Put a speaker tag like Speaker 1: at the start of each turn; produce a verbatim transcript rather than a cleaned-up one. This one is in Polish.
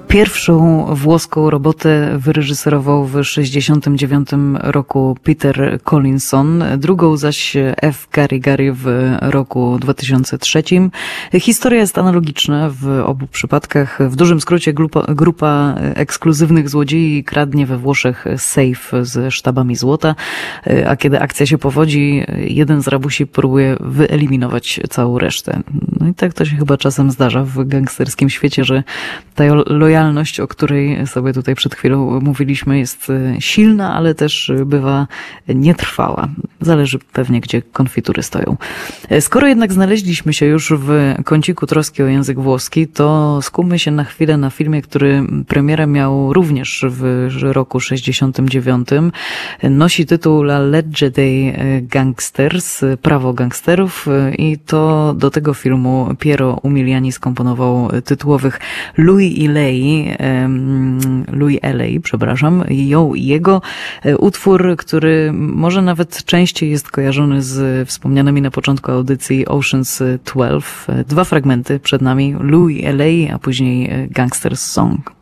Speaker 1: Pierwszą włoską robotę wyreżyserował w sześćdziesiątym dziewiątym roku Peter Collinson, drugą zaś F. Gary Gary w roku dwa tysiące trzecim. Historia jest analogiczna w obu przypadkach. W dużym skrócie grupa, grupa ekskluzywnych złodziei kradnie we Włoszech safe ze sztabami złota, a kiedy akcja się powodzi, jeden z rabusi próbuje wyeliminować całą resztę. No i tak to się chyba czasem zdarza w gangsterskim świecie, że ta lojalność, o której sobie tutaj przed chwilą mówiliśmy, jest silna, ale też bywa nietrwała. Zależy pewnie, gdzie konfitury stoją. Skoro jednak znaleźliśmy się już w kąciku troski o język włoski, to skupmy się na chwilę na filmie, który premierę miał również w roku sześćdziesiątym dziewiątym. Nosi tytuł La legge dei gangsters, prawo gangsterów, i to do tego filmu Piero Umiliani skomponował tytułowych Lui i Lei, Lui e Lei, przepraszam, ją i jego utwór, który może nawet częściej jest kojarzony z wspomnianymi na początku audycji Ocean's Twelve. Dwa fragmenty przed nami, Lui e Lei, a później Gangster's Song.